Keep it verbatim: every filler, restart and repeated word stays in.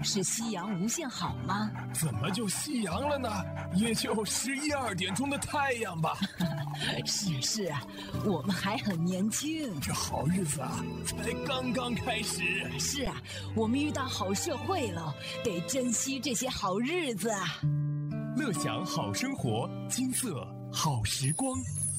是夕阳无限好吗？ 怎么就夕阳了呢？也就十一二点钟的太阳吧。 是是啊，我们还很年轻， 这好日子啊，才刚刚开始。 是啊，我们遇到好社会了，得珍惜这些好日子啊。 乐享好生活，金色好时光。